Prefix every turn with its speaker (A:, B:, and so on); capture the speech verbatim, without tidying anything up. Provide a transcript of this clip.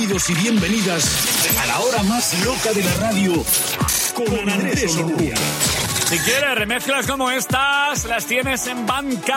A: Bienvenidos y bienvenidas a la hora más loca de la radio con Andrés Orrubia.
B: Si quieres remezclas como estas, las tienes en Bandcamp.